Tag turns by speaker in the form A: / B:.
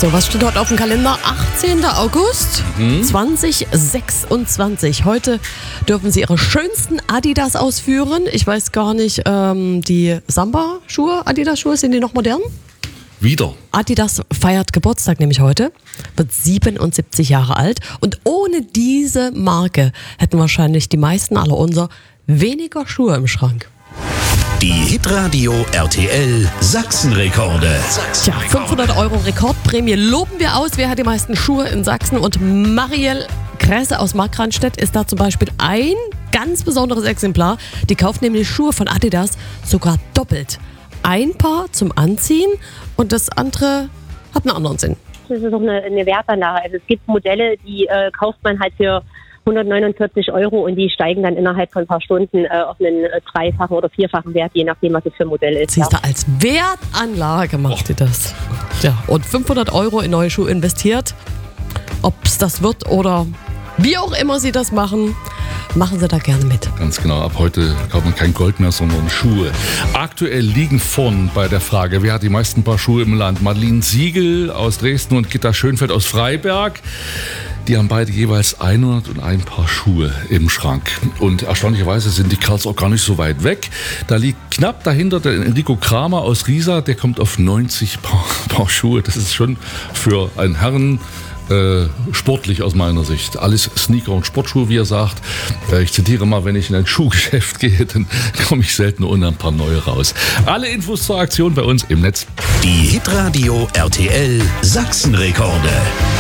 A: So, was steht heute auf dem Kalender? 18. August 2026. Heute dürfen Sie Ihre schönsten Adidas ausführen. Ich weiß gar nicht, die Samba-Schuhe, Adidas-Schuhe, sind die noch modern?
B: Wieder.
A: Adidas feiert Geburtstag nämlich heute, wird 77 Jahre alt. Und ohne diese Marke hätten wahrscheinlich die meisten aller unser weniger Schuhe im Schrank.
C: Die Hitradio RTL Sachsenrekorde.
A: Tja, 500 Euro Rekordprämie loben wir aus. Wer hat die meisten Schuhe in Sachsen? Und Marielle Kresse aus Markranstädt ist da zum Beispiel ein ganz besonderes Exemplar. Die kauft nämlich Schuhe von Adidas sogar doppelt. Ein Paar zum Anziehen und das andere hat einen anderen Sinn.
D: Das ist auch eine Wertanlage. Also es gibt Modelle, die kauft man halt für 149 Euro und die steigen dann innerhalb von ein paar Stunden auf einen dreifachen oder vierfachen Wert, je nachdem, was es für ein Modell ist.
A: Siehst du, als Wertanlage macht ihr das. Ja, und 500 Euro in neue Schuhe investiert. Ob es das wird oder wie auch immer Sie das machen, machen Sie da gerne mit.
B: Ganz genau, ab heute kauft man kein Gold mehr, sondern Schuhe. Aktuell liegen vorn bei der Frage, wer hat die meisten Paar Schuhe im Land? Madeline Siegel aus Dresden und Gitta Schönfeld aus Freiberg. Die haben beide jeweils 101 Paar Schuhe im Schrank. Und erstaunlicherweise sind die Kerls auch gar nicht so weit weg. Da liegt knapp dahinter der Enrico Kramer aus Riesa, der kommt auf 90 Paar Schuhe. Das ist schon für einen Herren sportlich aus meiner Sicht. Alles Sneaker und Sportschuhe, wie er sagt. Ich zitiere mal, wenn ich in ein Schuhgeschäft gehe, dann komme ich selten ohne ein paar neue raus. Alle Infos zur Aktion bei uns im Netz.
C: Die Hitradio RTL Sachsenrekorde.